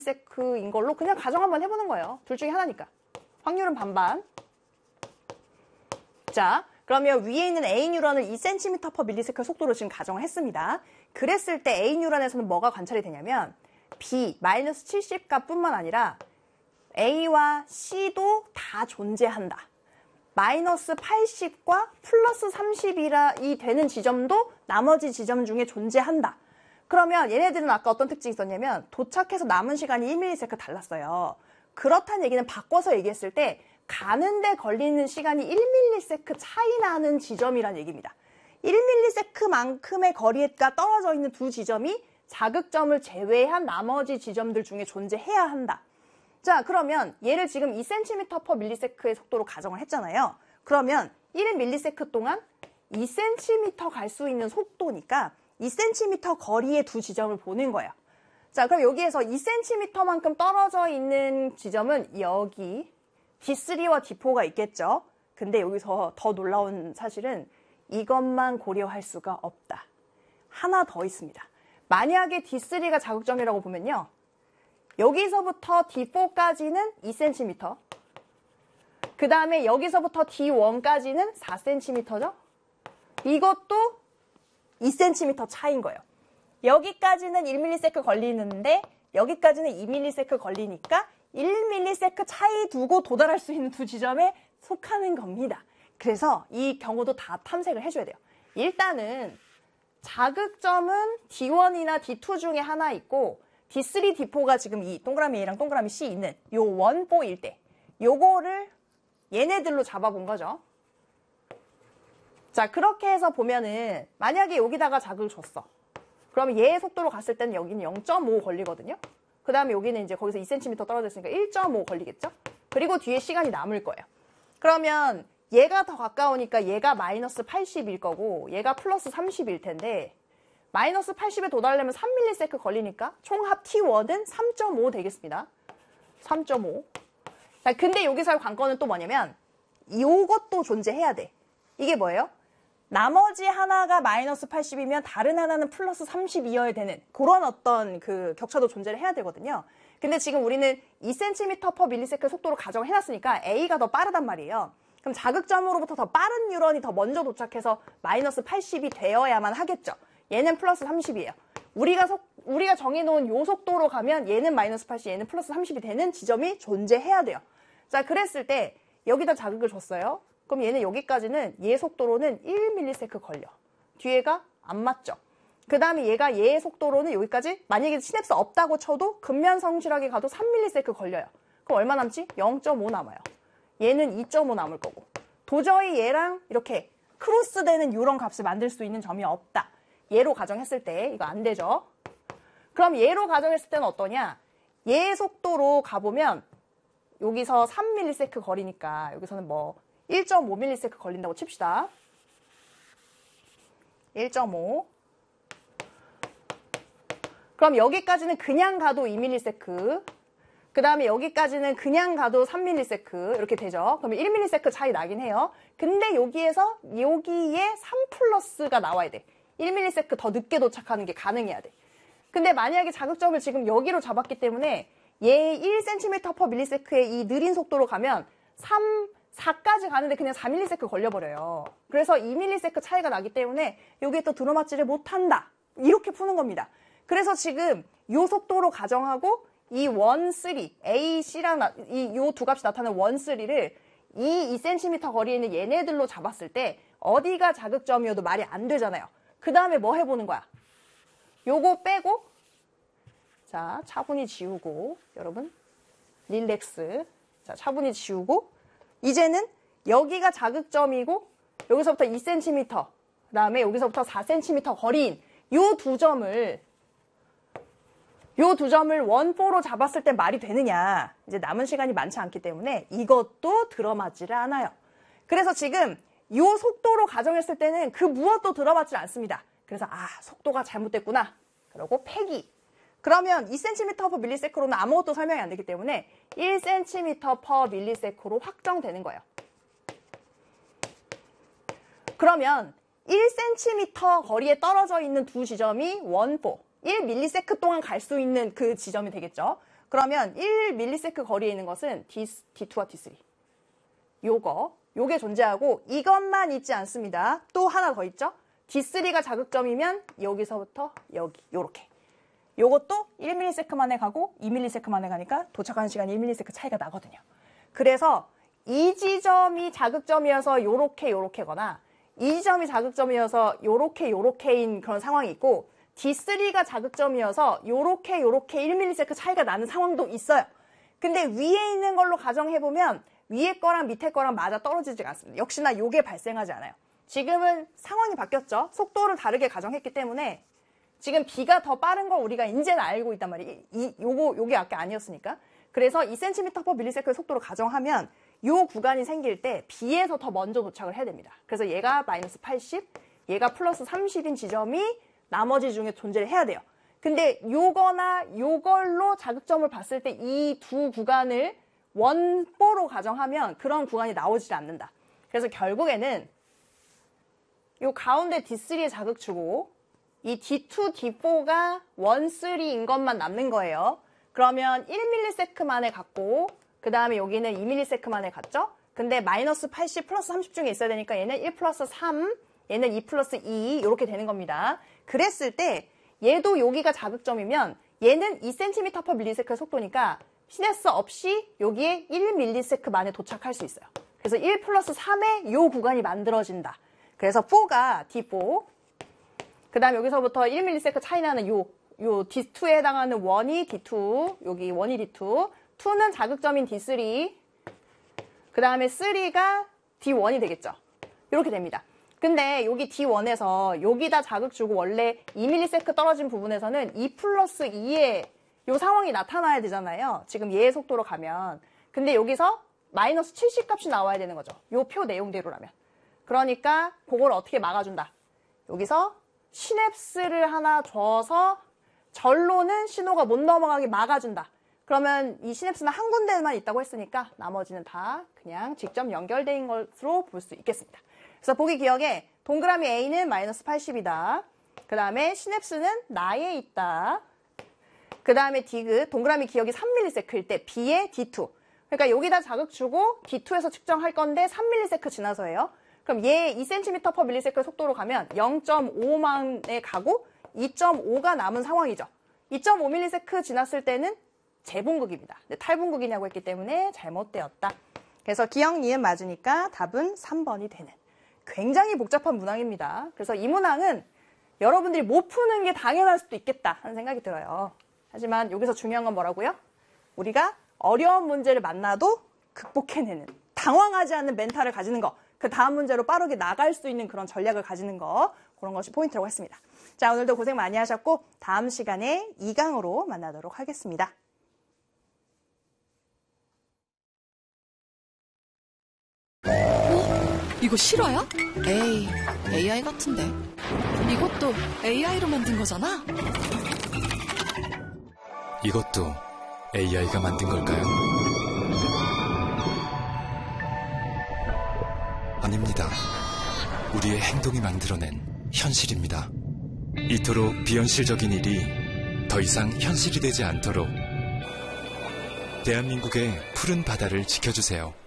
세크인 걸로 그냥 가정 한번 해보는 거예요. 둘 중에 하나니까. 확률은 반반. 자, 그러면 위에 있는 A 뉴런을 2cm/ms 속도로 지금 가정을 했습니다. 그랬을 때 A 뉴런에서는 뭐가 관찰이 되냐면 B, 마이너스 70값 뿐만 아니라 A와 C도 다 존재한다. 마이너스 80과 플러스 30이 되는 지점도 나머지 지점 중에 존재한다. 그러면 얘네들은 아까 어떤 특징이 있었냐면 도착해서 남은 시간이 1ms 달랐어요. 그렇다는 얘기는 바꿔서 얘기했을 때 가는데 걸리는 시간이 1ms 차이 나는 지점이란 얘기입니다. 1ms만큼의 거리가 떨어져 있는 두 지점이 자극점을 제외한 나머지 지점들 중에 존재해야 한다. 자, 그러면 얘를 지금 2cm/ms의 속도로 가정을 했잖아요. 그러면 1ms 동안 2cm 갈 수 있는 속도니까 2cm 거리의 두 지점을 보는 거예요. 자, 그럼 여기에서 2cm만큼 떨어져 있는 지점은 여기 D3와 D4가 있겠죠. 근데 여기서 더 놀라운 사실은 이것만 고려할 수가 없다. 하나 더 있습니다. 만약에 D3가 자극점이라고 보면요. 여기서부터 D4까지는 2cm. 그 다음에 여기서부터 D1까지는 4cm죠. 이것도 2cm 차이인 거예요. 여기까지는 1ms 걸리는데 여기까지는 2ms 걸리니까 1ms 차이 두고 도달할 수 있는 두 지점에 속하는 겁니다. 그래서 이 경우도 다 탐색을 해줘야 돼요. 일단은 자극점은 D1이나 D2 중에 하나 있고 D3, D4가 지금 이 동그라미 A랑 동그라미 C 있는 요 원포일 때 요거를 얘네들로 잡아본 거죠. 자, 그렇게 해서 보면은 만약에 여기다가 자극을 줬어. 그러면 얘의 속도로 갔을 때는 여기는 0.5 걸리거든요. 그 다음에 여기는 이제 거기서 2cm 떨어져 있으니까 1.5 걸리겠죠? 그리고 뒤에 시간이 남을 거예요. 그러면 얘가 더 가까우니까 얘가 마이너스 80일 거고 얘가 플러스 30일 텐데 마이너스 80에 도달하려면 3ms 걸리니까 총합 T1은 3.5 되겠습니다. 3.5. 자, 근데 여기서의 관건은 또 뭐냐면 이것도 존재해야 돼. 이게 뭐예요? 나머지 하나가 마이너스 80이면 다른 하나는 플러스 32여야 되는 그런 어떤 그 격차도 존재를 해야 되거든요. 근데 지금 우리는 2cm/ms 속도로 가정을 해놨으니까 A가 더 빠르단 말이에요. 그럼 자극점으로부터 더 빠른 뉴런이 더 먼저 도착해서 마이너스 80이 되어야만 하겠죠. 얘는 플러스 30이에요. 우리가 정해놓은 요 속도로 가면 얘는 마이너스 80, 얘는 플러스 30이 되는 지점이 존재해야 돼요. 자, 그랬을 때 여기다 자극을 줬어요. 그럼 얘는 여기까지는 얘 속도로는 1ms 걸려. 뒤에가 안 맞죠. 그 다음에 얘가 얘의 속도로는 여기까지 만약에 시냅스 없다고 쳐도 근면 성실하게 가도 3ms 걸려요. 그럼 얼마 남지? 0.5 남아요. 얘는 2.5 남을 거고. 도저히 얘랑 이렇게 크로스되는 이런 값을 만들 수 있는 점이 없다. 얘로 가정했을 때 이거 안 되죠. 그럼 얘로 가정했을 때는 어떠냐? 얘 속도로 가보면 여기서 3ms 거리니까 여기서는 뭐 1.5ms 걸린다고 칩시다. 1.5. 그럼 여기까지는 그냥 가도 2ms. 그 다음에 여기까지는 그냥 가도 3ms 이렇게 되죠. 그러면 1ms 차이 나긴 해요. 근데 여기에서 여기에 3 플러스가 나와야 돼. 1ms 더 늦게 도착하는 게 가능해야 돼. 근데 만약에 자극점을 지금 여기로 잡았기 때문에 얘 1cm/ms의 이 느린 속도로 가면 4까지 가는데 그냥 4ms 걸려버려요. 그래서 2ms 차이가 나기 때문에 여기에 또 들어맞지를 못한다. 이렇게 푸는 겁니다. 그래서 지금 이 속도로 가정하고 이 1, 3, A, C랑 이 두 값이 나타나는 1, 3를 이 2cm 거리에 있는 얘네들로 잡았을 때 어디가 자극점이어도 말이 안 되잖아요. 그 다음에 뭐 해보는 거야? 요거 빼고 자, 차분히 지우고 여러분 릴렉스. 자, 차분히 지우고 이제는 여기가 자극점이고 여기서부터 2cm 그 다음에 여기서부터 4cm 거리인 요 두 점을 원포로 잡았을 때 말이 되느냐. 이제 남은 시간이 많지 않기 때문에 이것도 들어맞지를 않아요. 그래서 지금 요 속도로 가정했을 때는 그 무엇도 들어맞지 않습니다. 그래서 속도가 잘못됐구나. 그러고 폐기. 그러면 2cm/ms로는 아무것도 설명이 안 되기 때문에 1cm/ms로 확정되는 거예요. 그러면 1cm 거리에 떨어져 있는 두 지점이 원포, 1ms 동안 갈 수 있는 그 지점이 되겠죠. 그러면 1ms 거리에 있는 것은 D2와 D3. 요게 존재하고 이것만 있지 않습니다. 또 하나 더 있죠. D3가 자극점이면 여기서부터 여기 요렇게. 요것도 1ms 만에 가고 2ms 만에 가니까 도착하는 시간이 1ms 차이가 나거든요. 그래서 이 지점이 자극점이어서 요렇게거나 이 지점이 자극점이어서 요렇게인 그런 상황이 있고 D3가 자극점이어서 요렇게 1ms 차이가 나는 상황도 있어요. 근데 위에 있는 걸로 가정해보면 위에 거랑 밑에 거랑 맞아 떨어지지 않습니다. 역시나 요게 발생하지 않아요. 지금은 상황이 바뀌었죠. 속도를 다르게 가정했기 때문에 지금 B가 더 빠른 걸 우리가 이제는 알고 있단 말이에요. 요게 아까 아니었으니까. 그래서 2cm/ms의 속도로 가정하면 요 구간이 생길 때 B에서 더 먼저 도착을 해야 됩니다. 그래서 얘가 마이너스 80, 얘가 플러스 30인 지점이 나머지 중에 존재를 해야 돼요. 근데 요거나 요걸로 자극점을 봤을 때 이 두 구간을 원뽀로 가정하면 그런 구간이 나오질 않는다. 그래서 결국에는 요 가운데 D3의 자극주고 이 D2, D4가 1, 3인 것만 남는 거예요. 그러면 1ms 만에 갔고 그 다음에 여기는 2ms 만에 갔죠? 근데 마이너스 80 플러스 30 중에 있어야 되니까 얘는 1 플러스 3, 얘는 2 플러스 2 이렇게 되는 겁니다. 그랬을 때 얘도 여기가 자극점이면 얘는 2cm/ms의 속도니까 시냅스 없이 여기에 1ms 만에 도착할 수 있어요. 그래서 1 플러스 3의 요 구간이 만들어진다. 그래서 4가 D4, 그 다음에 여기서부터 1ms 차이 나는 요 D2에 해당하는 1이 D2, 여기 1이 D2, 2는 자극점인 D3, 그 다음에 3가 D1이 되겠죠. 이렇게 됩니다. 근데 여기 D1에서 여기다 자극 주고 원래 2ms 떨어진 부분에서는 2 플러스 2의 요 상황이 나타나야 되잖아요. 지금 얘의 속도로 가면. 근데 여기서 마이너스 70 값이 나와야 되는 거죠. 요 표 내용대로라면. 그러니까 그걸 어떻게 막아준다. 여기서 시냅스를 하나 줘서 절로는 신호가 못 넘어가게 막아준다. 그러면 이 시냅스는 한 군데만 있다고 했으니까 나머지는 다 그냥 직접 연결된 것으로 볼 수 있겠습니다. 그래서 보기 기억에 동그라미 A는 마이너스 80이다. 그 다음에 시냅스는 나에 있다. 그 다음에 디귿, 동그라미 기억이 3ms일 때 B에 D2. 그러니까 여기다 자극 주고 D2에서 측정할 건데 3ms 지나서예요. 그럼 얘 2cm/ms의 속도로 가면 0.5만에 가고 2.5가 남은 상황이죠. 2.5ms 지났을 때는 재분극입니다. 근데 탈분극이냐고 했기 때문에 잘못되었다. 그래서 기억, 니은 맞으니까 답은 3번이 되는. 굉장히 복잡한 문항입니다. 그래서 이 문항은 여러분들이 못 푸는 게 당연할 수도 있겠다 하는 생각이 들어요. 하지만 여기서 중요한 건 뭐라고요? 우리가 어려운 문제를 만나도 극복해내는, 당황하지 않는 멘탈을 가지는 거, 그 다음 문제로 빠르게 나갈 수 있는 그런 전략을 가지는 거, 그런 것이 포인트라고 했습니다. 자, 오늘도 고생 많이 하셨고 다음 시간에 2강으로 만나도록 하겠습니다. 이거 실화야? 에이, AI 같은데. 이것도 AI로 만든 거잖아? 이것도 AI가 만든 걸까요? 아닙니다. 우리의 행동이 만들어낸 현실입니다. 이토록 비현실적인 일이 더 이상 현실이 되지 않도록 대한민국의 푸른 바다를 지켜주세요.